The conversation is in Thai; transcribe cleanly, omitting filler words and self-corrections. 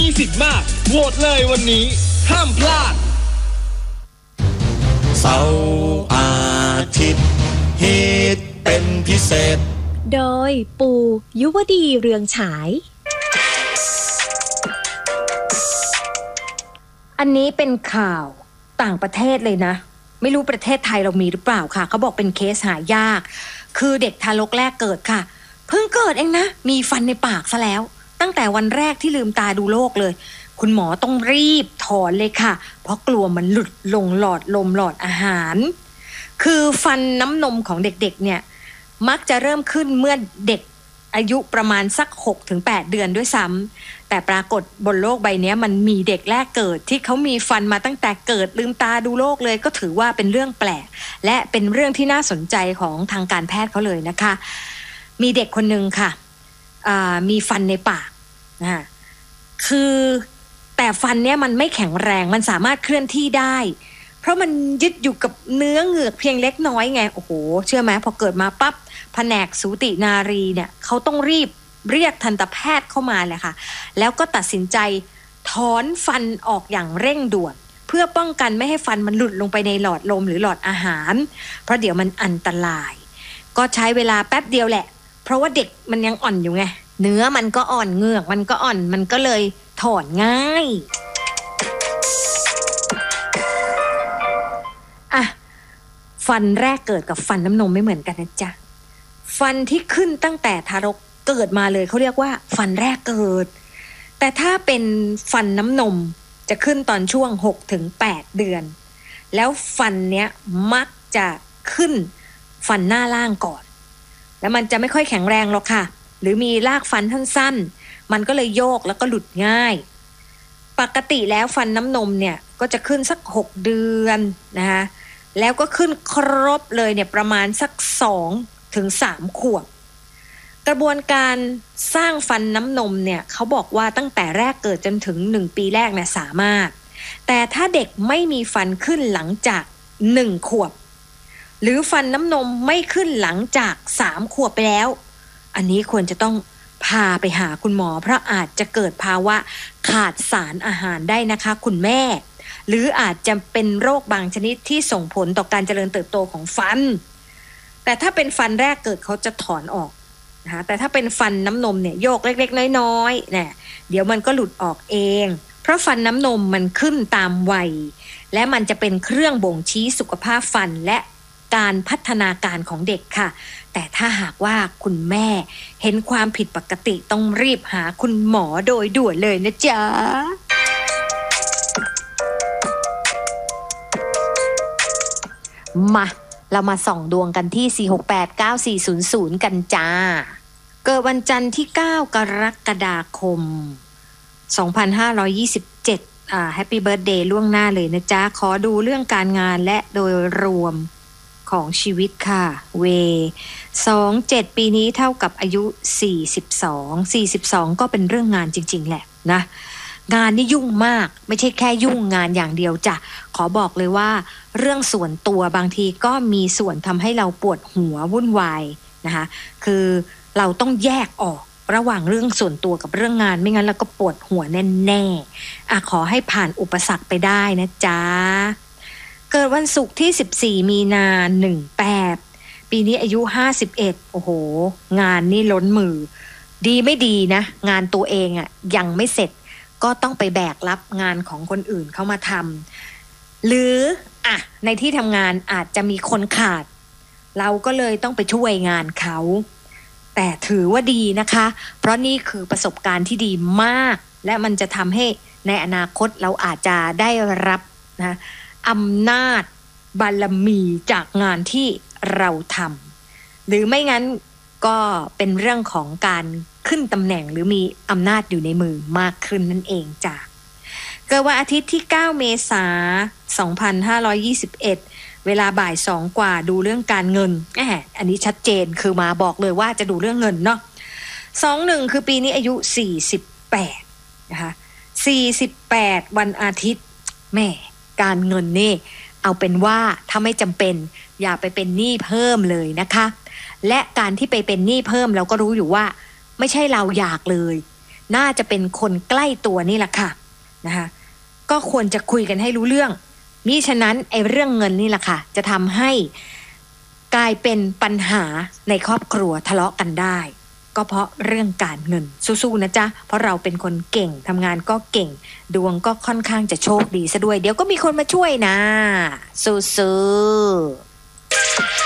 สิทธิ์มากโหวตเลยวันนี้ห้ามพลาดเสาร์อาทิตย์ฮิตเป็นพิเศษโดยปูยุวดีเรืองฉายอันนี้เป็นข่าวต่างประเทศเลยนะไม่รู้ประเทศไทยเรามีหรือเปล่าค่ะเขาบอกเป็นเคสหายากคือเด็กทารกแรกเกิดค่ะเพิ่งเกิดเองนะมีฟันในปากซะแล้วตั้งแต่วันแรกที่ลืมตาดูโลกเลยคุณหมอต้องรีบถอนเลยค่ะเพราะกลัวมันหลุดลงหลอดลมหลอดอาหารคือฟันน้ำนมของเด็กๆเนี่ยมักจะเริ่มขึ้นเมื่อเด็กอายุประมาณสัก 6-8 เดือนด้วยซ้ำแต่ปรากฏบนโลกใบนี้มันมีเด็กแรกเกิดที่เขามีฟันมาตั้งแต่เกิดลืมตาดูโลกเลยก็ถือว่าเป็นเรื่องแปลกและเป็นเรื่องที่น่าสนใจของทางการแพทย์เขาเลยนะคะมีเด็กคนนึงค่ะมีฟันในปากนะคือแต่ฟันเนี้ยมันไม่แข็งแรงมันสามารถเคลื่อนที่ได้เพราะมันยึดอยู่กับเนื้อเหงือกเพียงเล็กน้อยไงโอ้โหเชื่อไหมพอเกิดมาปั๊บแผนกสูตินารีเนี่ยเขาต้องรีบเรียกทันตแพทย์เข้ามาเลยค่ะแล้วก็ตัดสินใจถอนฟันออกอย่างเร่งด่วนเพื่อป้องกันไม่ให้ฟันมันหลุดลงไปในหลอดลมหรือหลอดอาหารเพราะเดี๋ยวมันอันตรายก็ใช้เวลาแป๊บเดียวแหละเพราะว่าเด็กมันยังอ่อนอยู่ไงเนื้อมันก็อ่อนเหงือกมันก็อ่อนมันก็เลยถอนง่ายอ่ะฟันแรกเกิดกับฟันน้ำนมไม่เหมือนกันนะจ๊ะฟันที่ขึ้นตั้งแต่ทารกเกิดมาเลยเขาเรียกว่าฟันแรกเกิดแต่ถ้าเป็นฟันน้ำนมจะขึ้นตอนช่วง 6-8 เดือนแล้วฟันเนี้ยมักจะขึ้นฟันหน้าล่างก่อนแล้วมันจะไม่ค่อยแข็งแรงหรอกค่ะหรือมีรากฟันสั้นๆมันก็เลยโยกแล้วก็หลุดง่ายปกติแล้วฟันน้ำนมเนี่ยก็จะขึ้นสัก6เดือนนะคะแล้วก็ขึ้นครบเลยเนี่ยประมาณสัก2-3 ขวบกระบวนการสร้างฟันน้ำนมเนี่ยเขาบอกว่าตั้งแต่แรกเกิดจนถึง1 ปีแรกเนี่ยสามารถแต่ถ้าเด็กไม่มีฟันขึ้นหลังจาก1 ขวบหรือฟันน้ำนมไม่ขึ้นหลังจาก3 ขวบไปแล้วอันนี้ควรจะต้องพาไปหาคุณหมอเพราะอาจจะเกิดภาวะขาดสารอาหารได้นะคะคุณแม่หรืออาจจะเป็นโรคบางชนิดที่ส่งผลต่อการเจริญเติบโตของฟันแต่ถ้าเป็นฟันแรกเกิดเขาจะถอนออกนะคะแต่ถ้าเป็นฟันน้ำนมเนี่ยโยกเล็กๆน้อยๆเนี่ยเดี๋ยวมันก็หลุดออกเองเพราะฟันน้ำนมมันขึ้นตามวัยและมันจะเป็นเครื่องบ่งชี้สุขภาพฟันและการพัฒนาการของเด็กค่ะแต่ถ้าหากว่าคุณแม่เห็นความผิดปกติต้องรีบหาคุณหมอโดยด่วนเลยนะจ๊ะมาเรามาส่องดวงกันที่ 4689400 กันจ้าเกิดวันจันทร์ที่9 กรกฎาคม 2527แฮปปี้เบิร์ธเดย์ล่วงหน้าเลยนะจ๊ะขอดูเรื่องการงานและโดยรวมของชีวิตค่ะเว27ปีนี้เท่ากับอายุ42ก็เป็นเรื่องงานจริงๆแหละนะงานนี่ยุ่งมากไม่ใช่แค่ยุ่งงานอย่างเดียวจ้ะขอบอกเลยว่าเรื่องส่วนตัวบางทีก็มีส่วนทำให้เราปวดหัววุ่นวายนะคะคือเราต้องแยกออกระหว่างเรื่องส่วนตัวกับเรื่องงานไม่งั้นเราก็ปวดหัวแน่ๆขอให้ผ่านอุปสรรคไปได้นะจ๊ะเกิดวันศุกร์ที่14 มีนา18ปีนี้อายุ51โอ้โหงานนี่ล้นมือดีไม่ดีนะงานตัวเองยังไม่เสร็จก็ต้องไปแบกรับงานของคนอื่นเข้ามาทำหรือในที่ทำงานอาจจะมีคนขาดเราก็เลยต้องไปช่วยงานเขาแต่ถือว่าดีนะคะเพราะนี่คือประสบการณ์ที่ดีมากและมันจะทำให้ในอนาคตเราอาจจะได้รับนะอำนาจบารมีจากงานที่เราทำหรือไม่งั้นก็เป็นเรื่องของการขึ้นตำแหน่งหรือมีอำนาจอยู่ในมือมากขึ้นนั่นเองจ้ะเกิดวันอาทิตย์ที่9 เมษายน 2521เวลาบ่าย 2 กว่าดูเรื่องการเงินอันนี้ชัดเจนคือมาบอกเลยว่าจะดูเรื่องเงินเนาะ21คือปีนี้อายุ48นะคะ48วันอาทิตย์แม่การเงินนี่เอาเป็นว่าถ้าไม่จำเป็นอย่าไปเป็นหนี้เพิ่มเลยนะคะและการที่ไปเป็นหนี้เพิ่มเราก็รู้อยู่ว่าไม่ใช่เราอยากเลยน่าจะเป็นคนใกล้ตัวนี่แหละค่ะนะคะก็ควรจะคุยกันให้รู้เรื่องมิฉะนั้นไอ้เรื่องเงินนี่แหละค่ะจะทำให้กลายเป็นปัญหาในครอบครัวทะเลาะกันได้ก็เพราะเรื่องการเงินสู้ๆนะจ๊ะเพราะเราเป็นคนเก่งทำงานก็เก่งดวงก็ค่อนข้างจะโชคดีซะด้วยเดี๋ยวก็มีคนมาช่วยนะสู้ๆ